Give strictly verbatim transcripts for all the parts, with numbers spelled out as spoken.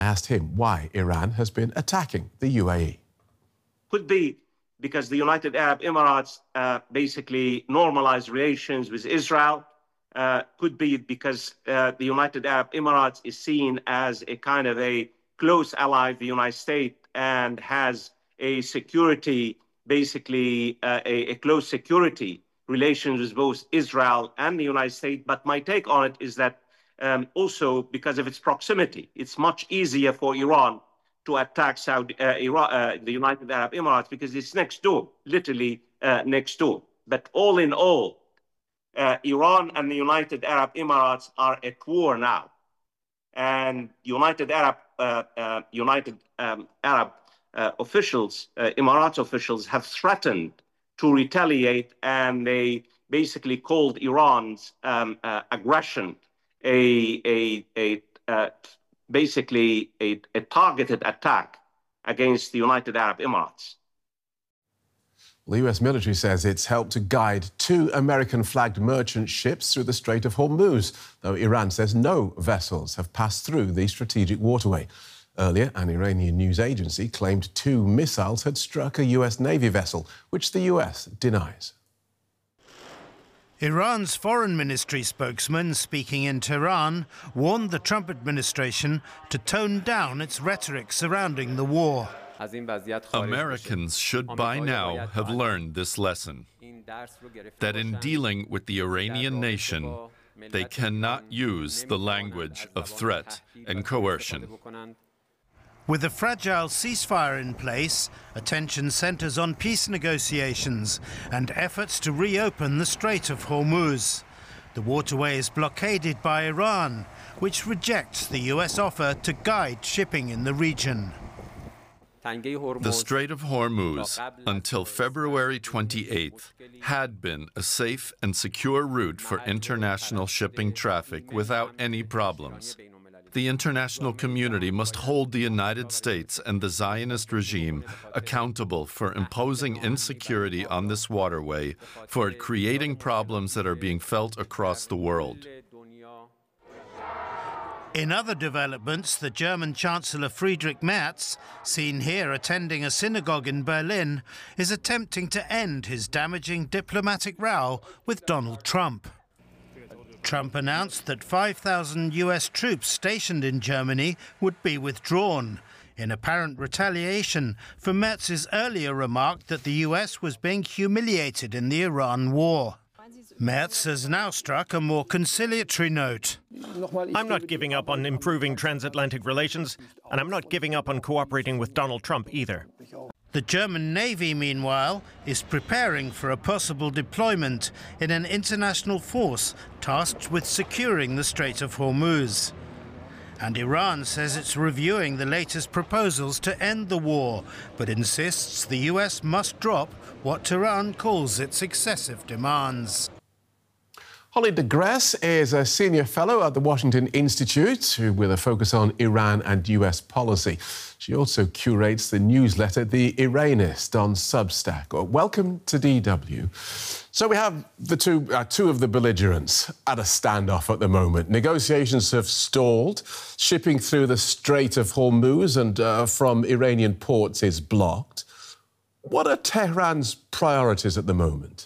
I asked him why Iran has been attacking the U A E. Could be because the United Arab Emirates uh, basically normalized relations with Israel. Uh, could be because uh, the United Arab Emirates is seen as a kind of a close ally of the United States and has a security, basically uh, a, a close security relations with both Israel and the United States. But my take on it is that um, also because of its proximity, it's much easier for Iran to attack Saudi, uh, Iran, uh, the United Arab Emirates because it's next door, literally uh, next door. But all in all, uh, Iran and the United Arab Emirates are at war now. And United Arab, uh, uh, United um, Arab uh, officials, uh, Emirates officials have threatened to retaliate, and they basically called Iran's um, uh, aggression a, a, a uh, basically a, a targeted attack against the United Arab Emirates. The U S military says it's helped to guide two American-flagged merchant ships through the Strait of Hormuz, though Iran says no vessels have passed through the strategic waterway. Earlier, an Iranian news agency claimed two missiles had struck a U S Navy vessel, which the U S denies. Iran's foreign ministry spokesman, speaking in Tehran, warned the Trump administration to tone down its rhetoric surrounding the war. Americans should by now have learned this lesson, that in dealing with the Iranian nation, they cannot use the language of threat and coercion. With a fragile ceasefire in place, attention centres on peace negotiations and efforts to reopen the Strait of Hormuz. The waterway is blockaded by Iran, which rejects the U S offer to guide shipping in the region. The Strait of Hormuz, until February twenty-eighth, had been a safe and secure route for international shipping traffic without any problems. The international community must hold the United States and the Zionist regime accountable for imposing insecurity on this waterway, for creating problems that are being felt across the world. In other developments, the German Chancellor Friedrich Merz, seen here attending a synagogue in Berlin, is attempting to end his damaging diplomatic row with Donald Trump. Trump announced that five thousand U S troops stationed in Germany would be withdrawn, in apparent retaliation for Merz's earlier remark that the U S was being humiliated in the Iran war. Merz has now struck a more conciliatory note. I'm not giving up on improving transatlantic relations, and I'm not giving up on cooperating with Donald Trump either. The German Navy, meanwhile, is preparing for a possible deployment in an international force tasked with securing the Strait of Hormuz. And Iran says it's reviewing the latest proposals to end the war, but insists the U S must drop what Tehran calls its excessive demands. Holly de Gresse is a senior fellow at the Washington Institute with a focus on Iran and U S policy. She also curates the newsletter The Iranist on Substack. Welcome to D W. So we have the two, uh, two of the belligerents at a standoff at the moment. Negotiations have stalled. Shipping through the Strait of Hormuz and uh, from Iranian ports is blocked. What are Tehran's priorities at the moment?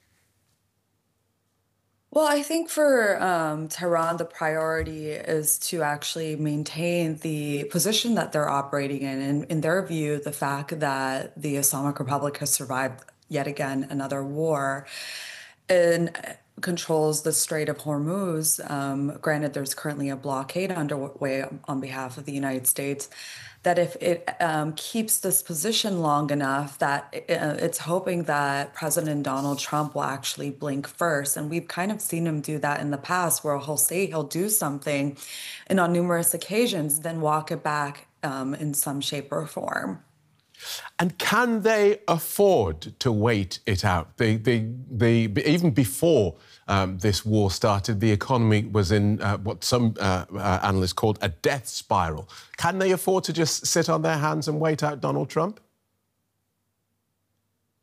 Well, I think for um, Tehran, the priority is to actually maintain the position that they're operating in. And in their view, the fact that the Islamic Republic has survived yet again another war and controls the Strait of Hormuz. Um, granted, there's currently a blockade underway on behalf of the United States, that if it um, keeps this position long enough, that it, uh, it's hoping that President Donald Trump will actually blink first. And we've kind of seen him do that in the past, where he'll say he'll do something, and on numerous occasions, then walk it back um, in some shape or form. And can they afford to wait it out? They, they, they, even before um, this war started, the economy was in uh, what some uh, uh, analysts called a death spiral. Can they afford to just sit on their hands and wait out Donald Trump? I,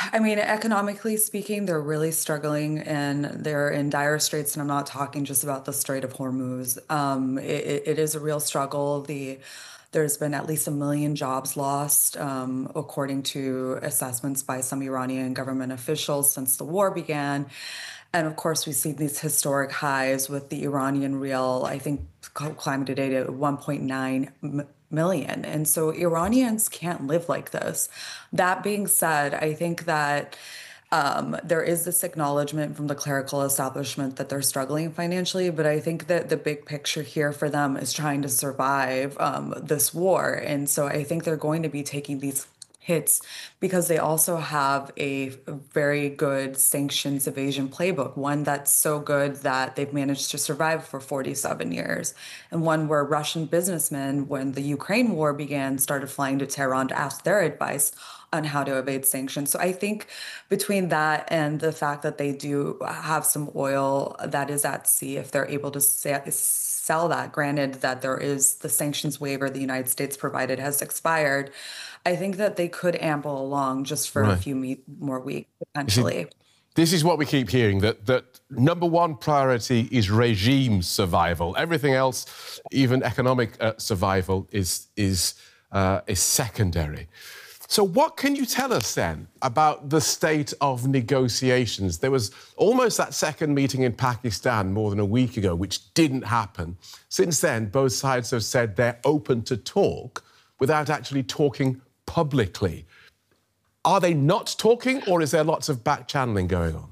I mean, economically speaking, they're really struggling and they're in dire straits. And I'm not talking just about the Strait of Hormuz. Um, it, it is a real struggle. The There's been at least a million jobs lost, um, according to assessments by some Iranian government officials since the war began. And of course, we've seen these historic highs with the Iranian rial, I think, climbing today to one point nine million. And so Iranians can't live like this. That being said, I think that um, there is this acknowledgement from the clerical establishment that they're struggling financially, but I think that the big picture here for them is trying to survive um, this war. And so I think they're going to be taking these hits because they also have a very good sanctions evasion playbook, one that's so good that they've managed to survive for forty-seven years, and one where Russian businessmen, when the Ukraine war began, started flying to Tehran to ask their advice on how to evade sanctions. So I think between that and the fact that they do have some oil that is at sea, if they're able to sa- sell that, granted that there is the sanctions waiver the United States provided has expired, I think that they could amble along just for Right. a few me- more weeks, potentially. This is what we keep hearing, that, that number one priority is regime survival. Everything else, even economic uh, survival, is, is, uh, is secondary. So what can you tell us then about the state of negotiations? There was almost that second meeting in Pakistan more than a week ago, which didn't happen. Since then, both sides have said they're open to talk without actually talking publicly. Are they not talking, or is there lots of back-channeling going on?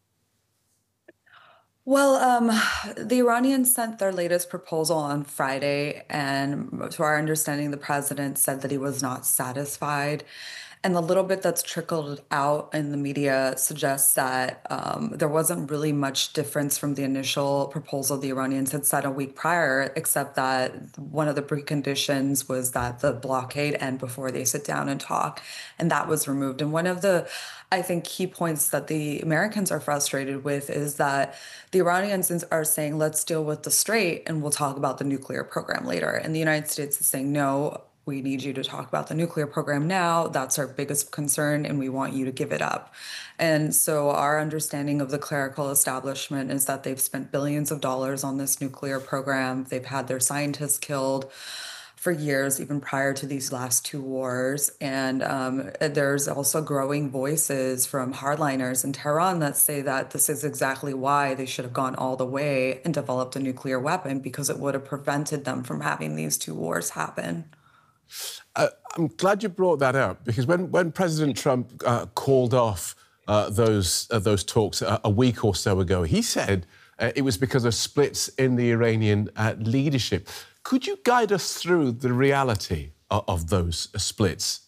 Well, um, the Iranians sent their latest proposal on Friday, and to our understanding, the president said that he was not satisfied. And the little bit that's trickled out in the media suggests that um, there wasn't really much difference from the initial proposal the Iranians had set a week prior, except that one of the preconditions was that the blockade end before they sit down and talk, and that was removed. And one of the, I think, key points that the Americans are frustrated with is that the Iranians are saying, let's deal with the strait and we'll talk about the nuclear program later. And the United States is saying, no, we need you to talk about the nuclear program now. That's our biggest concern, and we want you to give it up. And so our understanding of the clerical establishment is that they've spent billions of dollars on this nuclear program. They've had their scientists killed for years, even prior to these last two wars. And um, there's also growing voices from hardliners in Tehran that say that this is exactly why they should have gone all the way and developed a nuclear weapon, because it would have prevented them from having these two wars happen. Uh, I'm glad you brought that up, because when, when President Trump uh, called off uh, those, uh, those talks a, a week or so ago, he said uh, it was because of splits in the Iranian uh, leadership. Could you guide us through the reality of, of those uh, splits?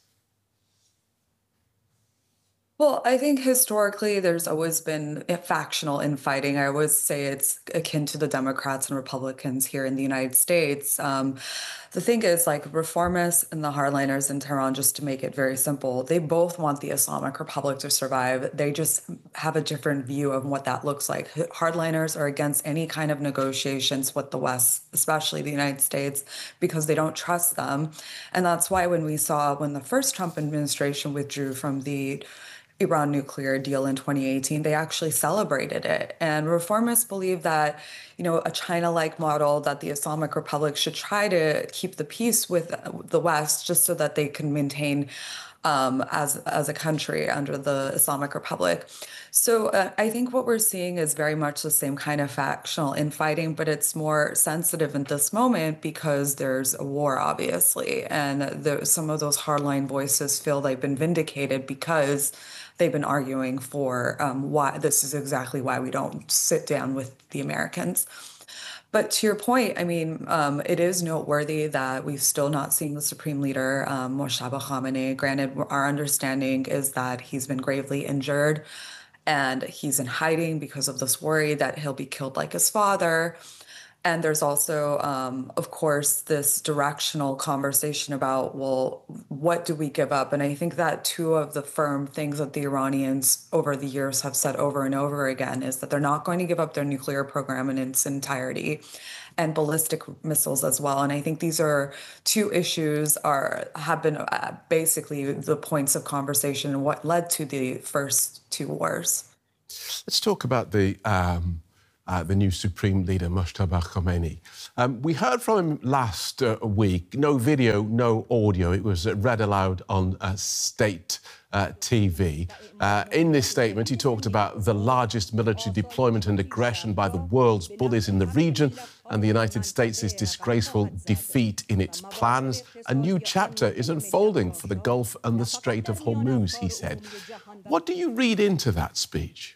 Well, I think historically there's always been factional infighting. I always say it's akin to the Democrats and Republicans here in the United States. Um, the thing is, like, reformists and the hardliners in Tehran, just to make it very simple, they both want the Islamic Republic to survive. They just have a different view of what that looks like. Hardliners are against any kind of negotiations with the West, especially the United States, because they don't trust them. And that's why when we saw when the first Trump administration withdrew from the Iran nuclear deal in twenty eighteen, they actually celebrated it. And reformists believe that, you know, a China-like model, that the Islamic Republic should try to keep the peace with the West just so that they can maintain um, as, as a country under the Islamic Republic. So uh, I think what we're seeing is very much the same kind of factional infighting, but it's more sensitive in this moment because there's a war, obviously. And the, some of those hardline voices feel they've been vindicated because they've been arguing for um, why this is exactly why we don't sit down with the Americans. But to your point, I mean, um, it is noteworthy that we've still not seen the Supreme Leader, um, Mojtaba Khamenei. Granted, our understanding is that he's been gravely injured and he's in hiding because of this worry that he'll be killed like his father. And there's also, um, of course, this directional conversation about, well, what do we give up? And I think that two of the firm things that the Iranians over the years have said over and over again is that they're not going to give up their nuclear program in its entirety, and ballistic missiles as well. And I think these are two issues are have been uh, basically the points of conversation and what led to the first two wars. Let's talk about the um, uh, the new Supreme Leader, Mojtaba Khomeini. Um, we heard from him last uh, week. No video, no audio. It was uh, read aloud on uh, state uh, T V. Uh, in this statement, he talked about the largest military deployment and aggression by the world's bullies in the region and the United States' disgraceful defeat in its plans. A new chapter is unfolding for the Gulf and the Strait of Hormuz, he said. What do you read into that speech?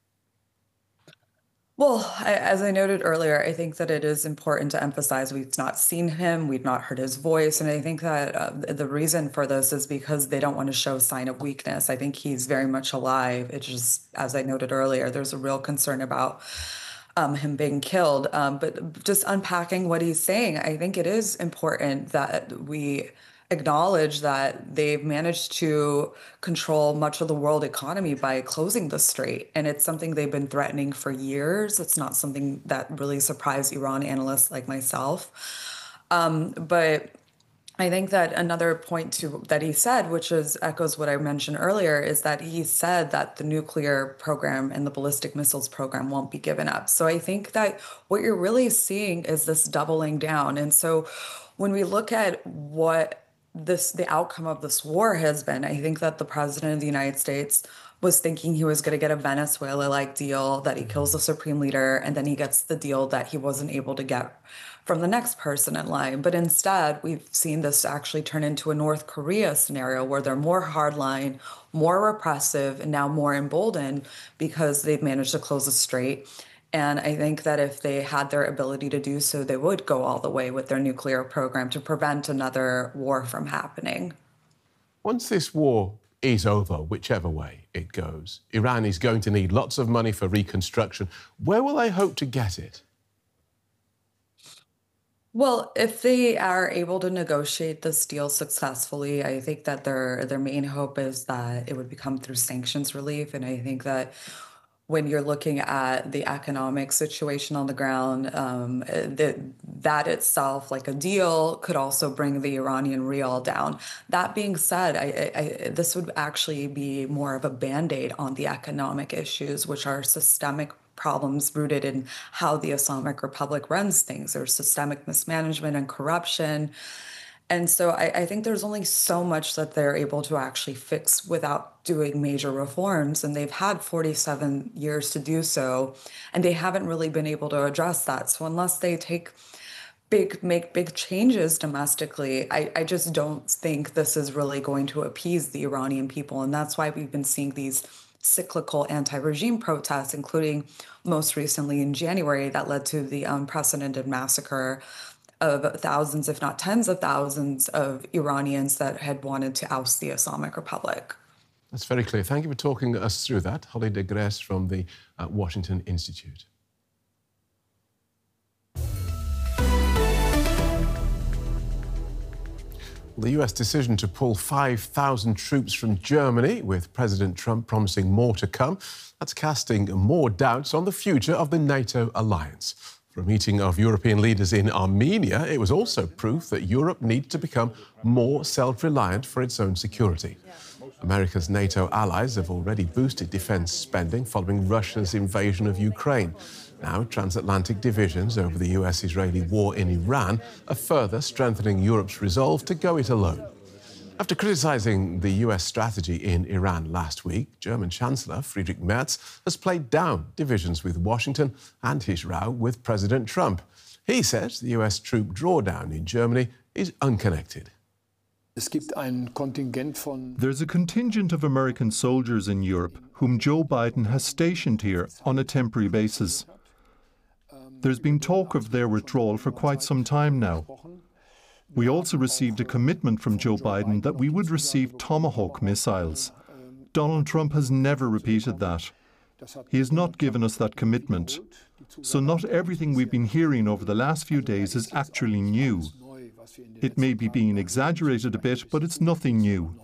Well, I, as I noted earlier, I think that it is important to emphasize we've not seen him, we've not heard his voice, and I think that uh, the reason for this is because they don't want to show sign of weakness. I think he's very much alive. It's just, as I noted earlier, there's a real concern about um, him being killed. Um, but just unpacking what he's saying, I think it is important that we acknowledge that they've managed to control much of the world economy by closing the strait. And it's something they've been threatening for years. It's not something that really surprised Iran analysts like myself. Um, but I think that another point to that he said, which is echoes what I mentioned earlier, is that he said that the nuclear program and the ballistic missiles program won't be given up. So I think that what you're really seeing is this doubling down. And so when we look at what this the outcome of this war has been, I think that the president of the United States was thinking he was going to get a Venezuela-like deal, that he kills the supreme leader, and then he gets the deal that he wasn't able to get from the next person in line. But instead, we've seen this actually turn into a North Korea scenario where they're more hardline, more repressive, and now more emboldened because they've managed to close the strait. And I think that if they had their ability to do so, they would go all the way with their nuclear program to prevent another war from happening. Once this war is over, whichever way it goes, Iran is going to need lots of money for reconstruction. Where will they hope to get it? Well, if they are able to negotiate this deal successfully, I think that their their main hope is that it would become through sanctions relief. And I think that when you're looking at the economic situation on the ground, um, that that itself, like a deal, could also bring the Iranian rial down. That being said, I, I, this would actually be more of a Band-Aid on the economic issues, which are systemic problems rooted in how the Islamic Republic runs things. There's systemic mismanagement and corruption. And so I, I think there's only so much that they're able to actually fix without doing major reforms. And they've had forty-seven years to do so, and they haven't really been able to address that. So unless they take big, make big changes domestically, I, I just don't think this is really going to appease the Iranian people. And that's why we've been seeing these cyclical anti-regime protests, including most recently in January, that led to the unprecedented massacre of thousands, if not tens of thousands, of Iranians that had wanted to oust the Islamic Republic. That's very clear. Thank you for talking us through that. Holly de Gresse from the uh, Washington Institute. The U S decision to pull five thousand troops from Germany, with President Trump promising more to come, that's casting more doubts on the future of the NATO alliance. For a meeting of European leaders in Armenia, it was also proof that Europe needs to become more self-reliant for its own security. America's NATO allies have already boosted defense spending following Russia's invasion of Ukraine. Now, transatlantic divisions over the U S-Israeli war in Iran are further strengthening Europe's resolve to go it alone. After criticizing the U S strategy in Iran last week, German Chancellor Friedrich Merz has played down divisions with Washington and his row with President Trump. He says the U S troop drawdown in Germany is unconnected. There's a contingent of American soldiers in Europe whom Joe Biden has stationed here on a temporary basis. There's been talk of their withdrawal for quite some time now. We also received a commitment from Joe Biden that we would receive Tomahawk missiles. Donald Trump has never repeated that. He has not given us that commitment. So not everything we've been hearing over the last few days is actually new. It may be being exaggerated a bit, but it's nothing new.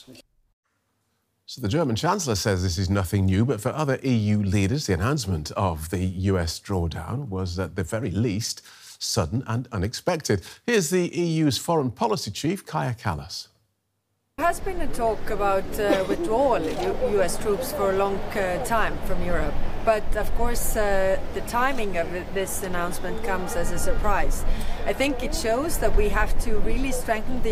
So the German Chancellor says this is nothing new, but for other E U leaders, the announcement of the U S drawdown was at the very least sudden and unexpected. Here's the E U's foreign policy chief, Kaja Kallas. There has been a talk about uh, withdrawal of U S troops for a long uh, time from Europe. But of course, uh, the timing of this announcement comes as a surprise. I think it shows that we have to really strengthen the